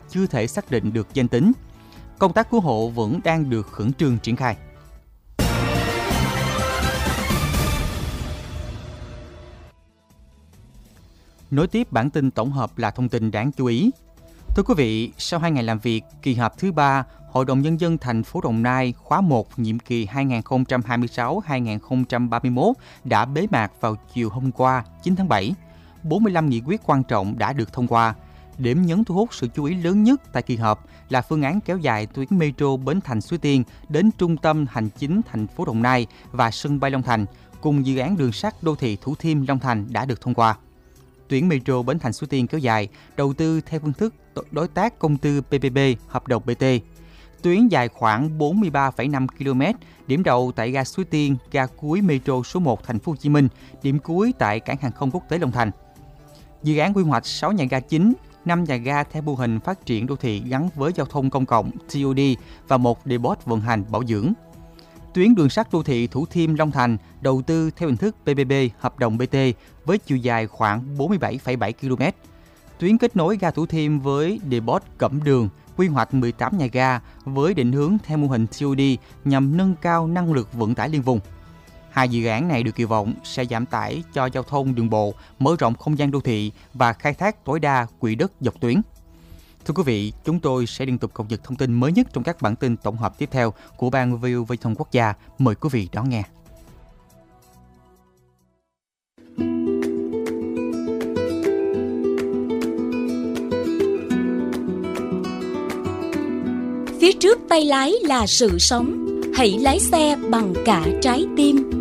chưa thể xác định được danh tính. Công tác cứu hộ vẫn đang được khẩn trương triển khai. Nối tiếp bản tin tổng hợp là thông tin đáng chú ý. Thưa quý vị, sau 2 ngày làm việc, kỳ họp thứ 3, Hội đồng Nhân dân thành phố Đồng Nai khóa 1 nhiệm kỳ 2026-2031 đã bế mạc vào chiều hôm qua, 9 tháng 7. 45 nghị quyết quan trọng đã được thông qua. Điểm nhấn thu hút sự chú ý lớn nhất tại kỳ họp là phương án kéo dài tuyến metro Bến Thành Suối Tiên đến trung tâm hành chính thành phố Đồng Nai và sân bay Long Thành, cùng dự án đường sắt đô thị Thủ Thiêm Long Thành đã được thông qua. Tuyến metro Bến Thành Suối Tiên kéo dài, đầu tư theo phương thức đối tác công tư PPP, hợp đồng BT. Tuyến dài khoảng 43,5 km, điểm đầu tại ga Suối Tiên, ga cuối metro số 1 thành phố Hồ Chí Minh, điểm cuối tại cảng hàng không quốc tế Long Thành. Dự án quy hoạch 6 nhà ga chính, 5 nhà ga theo mô hình phát triển đô thị gắn với giao thông công cộng TOD và một depot vận hành bảo dưỡng. Tuyến đường sắt đô thị Thủ Thiêm Long Thành đầu tư theo hình thức PPP, hợp đồng BT với chiều dài khoảng 47,7 km. Tuyến kết nối ga Thủ Thiêm với depot Cẩm Đường, quy hoạch 18 nhà ga với định hướng theo mô hình TOD nhằm nâng cao năng lực vận tải liên vùng. Hai dự án này được kỳ vọng sẽ giảm tải cho giao thông đường bộ, mở rộng không gian đô thị và khai thác tối đa quỹ đất dọc tuyến. Thưa quý vị, chúng tôi sẽ liên tục cập nhật thông tin mới nhất trong các bản tin tổng hợp tiếp theo của Ban VOV Thông Quốc gia. Mời quý vị đón nghe. Phía trước tay lái là sự sống, hãy lái xe bằng cả trái tim.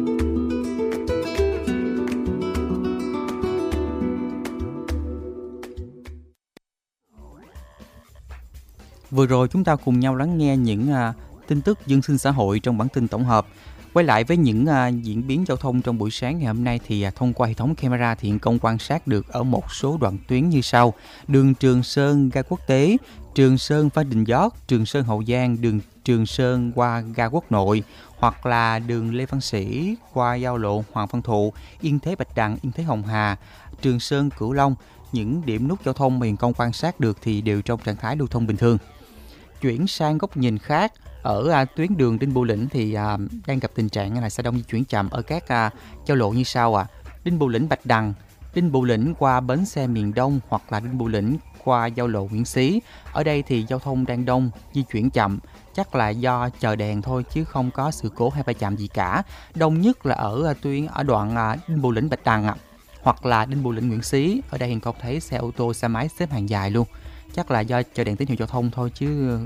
Vừa rồi chúng ta cùng nhau lắng nghe những tin tức dân sinh xã hội trong bản tin tổng hợp. Quay lại với những diễn biến giao thông trong buổi sáng ngày hôm nay thì thông qua hệ thống camera thì hiện công quan sát được ở một số đoạn tuyến như sau: đường Trường Sơn ga Quốc tế, Trường Sơn Phan Đình Giót, Trường Sơn Hậu Giang, đường Trường Sơn qua ga Quốc Nội, hoặc là đường Lê Văn Sĩ qua giao lộ Hoàng Văn Thụ, Yên Thế Bạch Đằng, Yên Thế Hồng Hà, Trường Sơn Cửu Long. Những điểm nút giao thông mà hiện công quan sát được thì đều trong trạng thái lưu thông bình thường. Chuyển sang góc nhìn khác, ở tuyến đường Đinh Bộ Lĩnh thì đang gặp tình trạng là xe đông di chuyển chậm ở các giao lộ như sau Đinh Bộ Lĩnh Bạch Đằng, Đinh Bộ Lĩnh qua bến xe miền Đông hoặc là Đinh Bộ Lĩnh qua giao lộ Nguyễn Xí. Ở đây thì giao thông đang đông, di chuyển chậm, chắc là do chờ đèn thôi chứ không có sự cố hay va chạm gì cả. Đông nhất là ở đoạn Đinh Bộ Lĩnh Bạch Đằng hoặc là Đinh Bộ Lĩnh Nguyễn Xí. Ở đây hiện công thấy xe ô tô, xe máy xếp hàng dài luôn. Chắc là do chờ đèn tín hiệu giao thông thôi chứ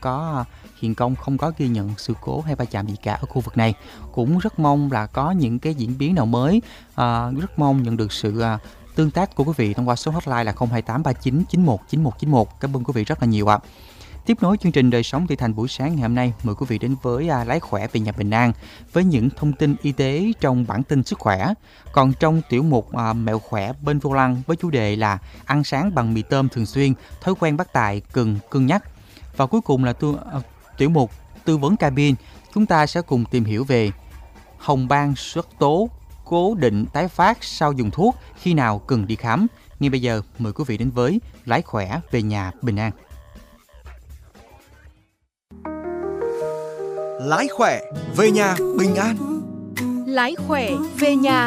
hiện công không có ghi nhận sự cố hay va chạm gì cả ở khu vực này. Cũng rất mong là có những cái diễn biến nào mới, rất mong nhận được sự tương tác của quý vị thông qua số hotline là 02839 91 91 91. Cảm ơn quý vị rất là nhiều ạ. Tiếp nối chương trình Đời sống Thị Thành buổi sáng ngày hôm nay, mời quý vị đến với Lái khỏe về nhà bình an với những thông tin y tế trong bản tin sức khỏe. Còn trong tiểu mục Mẹo khỏe bên vô lăng với chủ đề là ăn sáng bằng mì tôm thường xuyên, thói quen bắt tài cần cân nhắc. Và cuối cùng là tiểu mục Tư vấn cabin, chúng ta sẽ cùng tìm hiểu về hồng ban xuất tố cố định tái phát sau dùng thuốc, khi nào cần đi khám. Ngay bây giờ mời quý vị đến với Lái khỏe về nhà bình an. Lái khỏe về nhà bình an. Lái khỏe về nhà